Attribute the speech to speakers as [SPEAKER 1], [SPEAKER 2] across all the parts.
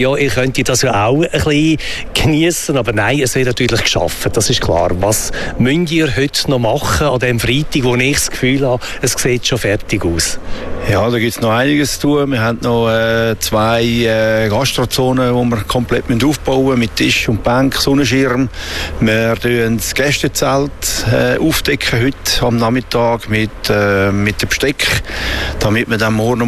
[SPEAKER 1] Ja, ihr könnt das ja auch ein bisschen geniessen, aber nein, es wird natürlich geschaffen, das ist klar. Was müsst ihr heute noch machen an dem Freitag, wo ich das Gefühl habe, es sieht schon fertig aus?
[SPEAKER 2] Ja, da gibt es noch einiges zu tun. Wir haben noch 2 Gastrozonen, die wir komplett aufbauen müssen, mit Tisch und Bank, Sonnenschirm. Wir aufdecken das Gästezelt aufdecken heute am Nachmittag mit dem Besteck, damit wir dann morgen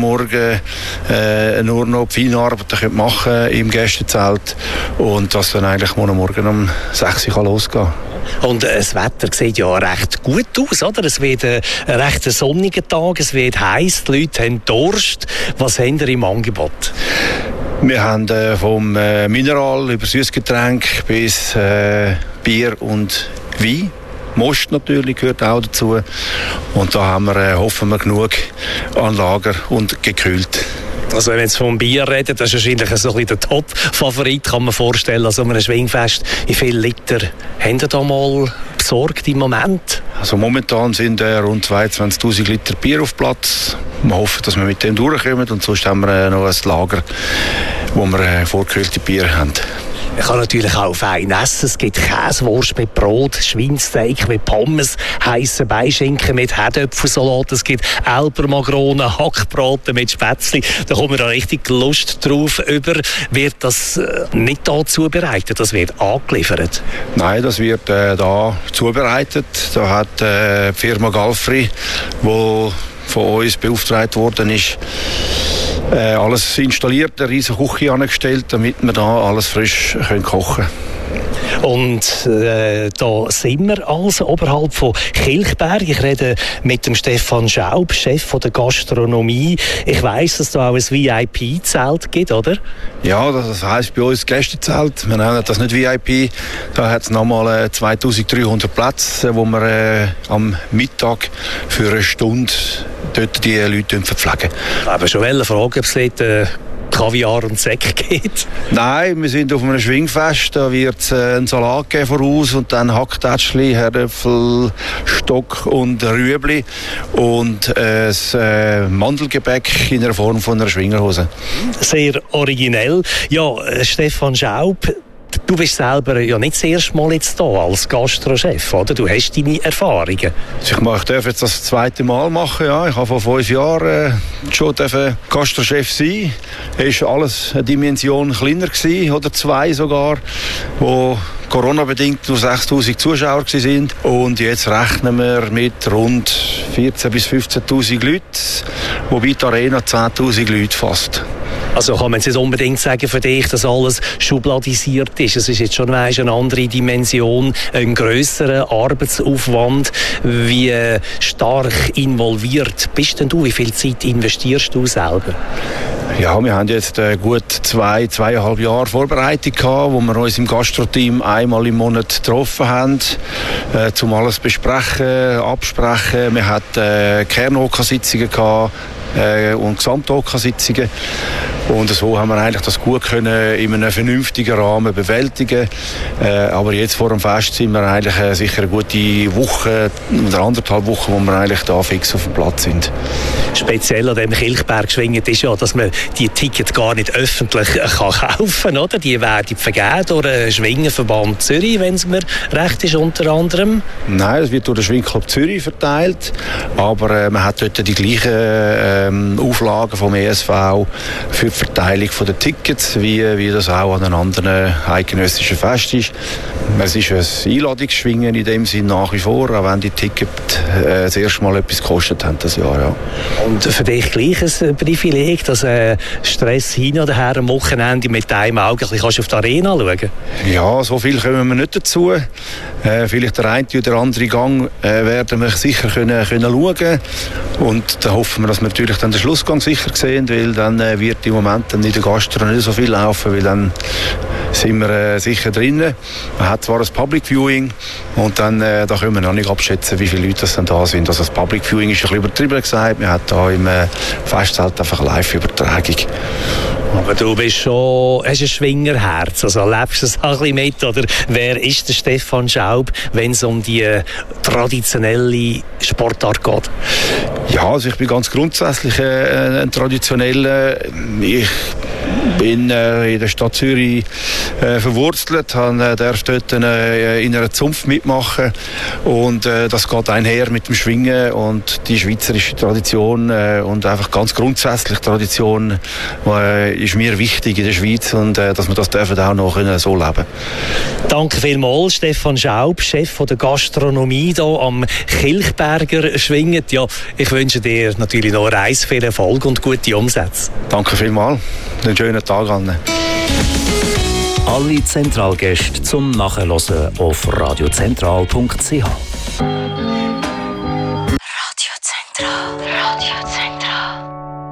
[SPEAKER 2] nur noch die Feinarbeiten machen können im Gästezelt und das dann eigentlich morgen um 6 Uhr losgehen kann.
[SPEAKER 1] Und das Wetter sieht ja recht gut aus, oder? Es wird ein recht sonniger Tag, es wird heiß, die Leute haben Durst. Was haben ihr im Angebot?
[SPEAKER 2] Wir haben vom Mineral über Süßgetränk bis Bier und Wein. Most natürlich gehört auch dazu. Und da haben wir, hoffen wir, genug an Lager und gekühlt.
[SPEAKER 1] Also wenn wir jetzt vom Bier reden, das ist wahrscheinlich so ein bisschen der Top-Favorit, kann man vorstellen, also einem Schwingfest. Wie viele Liter habt ihr da mal besorgt im Moment?
[SPEAKER 2] Also momentan sind rund 22'000 Liter Bier auf Platz. Wir hoffen, dass wir mit dem durchkommen und sonst haben wir noch ein Lager, wo wir vorgekühlte Bier haben.
[SPEAKER 1] Man kann natürlich auch fein essen. Es gibt Käsewurst mit Brot, Schweinsteak mit Pommes, heissen Beischinken mit Herdöpfelsalat. Es gibt Elbermagronen, Hackbraten mit Spätzli. Da kommt man da richtig Lust drauf über. Wird das nicht da zubereitet? Das wird angeliefert?
[SPEAKER 2] Nein, das wird da zubereitet. Da hat die Firma Galfri, die von uns beauftragt worden ist, alles installiert, eine riesige Küche angestellt, damit wir da alles frisch kochen können.
[SPEAKER 1] Und da sind wir also oberhalb von Kilchberg. Ich rede mit dem Stefan Schaub, Chef von der Gastronomie. Ich weiss, dass da auch ein VIP-Zelt gibt, oder?
[SPEAKER 2] Ja, das heisst bei uns Gästezelt. Wir nennen das nicht VIP. Da hat es nochmal 2300 Plätze, wo wir am Mittag für eine Stunde dort die Leute verpflegen.
[SPEAKER 1] Aber schon eine Frage, ob es dort Kaviar und Sekt gibt?
[SPEAKER 2] Nein, wir sind auf einem Schwingfest. Da wird es einen Salat geben voraus und dann Hacktätschli, Herdöpfel, Stock und Rüebli und ein Mandelgebäck in der Form von einer Schwingerhose. Sehr
[SPEAKER 1] originell. Ja, Stefan Schaub, du bist selber ja nicht das erste Mal jetzt hier als Gastrochef, oder? Du hast deine Erfahrungen.
[SPEAKER 2] Ich darf jetzt das 2. Mal machen. Ja. Ich habe vor 5 Jahren schon Gastrochef sein. Es war alles eine Dimension kleiner gewesen, oder 2 sogar, wo Corona-bedingt nur 6'000 Zuschauer waren. Und jetzt rechnen wir mit rund 14'000 bis 15'000 Leuten, wobei die Arena 10'000 Leute fasst.
[SPEAKER 1] Also kann man jetzt nicht unbedingt sagen für dich, dass alles schubladisiert ist. Es ist jetzt schon eine andere Dimension, ein grösserer Arbeitsaufwand. Wie stark involviert bist denn du? Wie viel Zeit investierst du selber?
[SPEAKER 2] Ja, wir haben jetzt gut 2,5 Jahre Vorbereitung gehabt, wo wir uns im Gastro-Team einmal im Monat getroffen haben, um alles besprechen, absprechen. Wir hatten Kern-OK-Sitzungen gehabt und Gesamt-OK-Sitzungen. Und so haben wir eigentlich das gut können in einem vernünftigen Rahmen bewältigen. Aber jetzt vor dem Fest sind wir eigentlich sicher eine gute Woche oder 1,5 Wochen, wo wir eigentlich da fix auf dem Platz sind.
[SPEAKER 1] Speziell an dem Kilchberg schwingen ist ja, dass man die Tickets gar nicht öffentlich kaufen kann, oder? Die werden vergeben durch den Schwingenverband Zürich, wenn es mir recht ist, unter anderem.
[SPEAKER 2] Nein, es wird durch den Schwingclub Zürich verteilt, aber man hat dort die gleichen Auflagen vom ESV für die Verteilung der Tickets, wie das auch an einem anderen eidgenössischen Fest ist. Es ist ein Einladungsschwingen in dem Sinn nach wie vor, auch wenn die Tickets das erste Mal etwas gekostet haben das Jahr. Ja.
[SPEAKER 1] Und für dich gleich ein Privileg, dass Stress hin oder her am Wochenende mit einem Auge kannst du auf die Arena schauen?
[SPEAKER 2] Ja, so viel kommen wir nicht dazu. Vielleicht der eine oder andere Gang werden wir sicher können schauen. Und da hoffen wir, dass wir natürlich dann den Schlussgang sicher sehen, weil dann wird im Moment dann in der Gastro nicht so viel laufen, weil dann sind wir sicher drinnen. Man hat zwar ein Public Viewing und dann da können wir noch nicht abschätzen, wie viele Leute das dann da sind. Also das Public Viewing ist ein bisschen übertrieben gesagt. Wir haben da im Festzelt einfach eine Live-Übertragung.
[SPEAKER 1] Aber du bist schon, hast ein Schwingerherz, also lebst du es auch ein bisschen mit, oder wer ist der Stefan Schaub, wenn es um die traditionelle Sportart geht? Ja,
[SPEAKER 2] also ich bin ganz grundsätzlich ein traditioneller. Ich in der Stadt Zürich verwurzelt, darf dort in einer Zunft mitmachen und das geht einher mit dem Schwingen und die schweizerische Tradition und einfach ganz grundsätzlich Tradition ist mir wichtig in der Schweiz und dass wir das dürfen auch noch so leben.
[SPEAKER 1] Danke vielmals, Stefan Schaub, Chef von der Gastronomie hier am Kilchberger Schwingen. Ja, ich wünsche dir natürlich noch Reis, viel Erfolg und gute Umsätze.
[SPEAKER 2] Danke vielmals. Einen schönen Tag an.
[SPEAKER 3] Alle Zentralgäste zum Nachhören auf radiozentral.ch.